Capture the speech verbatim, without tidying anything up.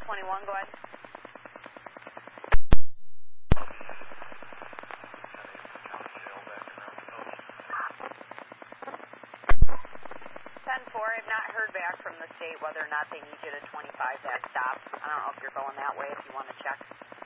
twenty-one, go ahead. ten four, I've not heard back from the state whether or not they need you to twenty-five that stop. I don't know if you're going that way if you want to check.